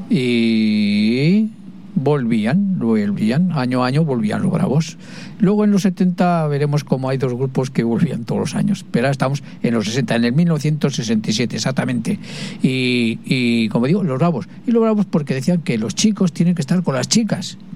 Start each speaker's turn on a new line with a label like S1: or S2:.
S1: y volvían, año a año volvían los Bravos. Luego en los 70 veremos cómo hay dos grupos que volvían todos los años, pero ahora estamos en los 60, en el 1967 exactamente, y como digo, los Bravos porque decían que los chicos tienen que estar con las chicas,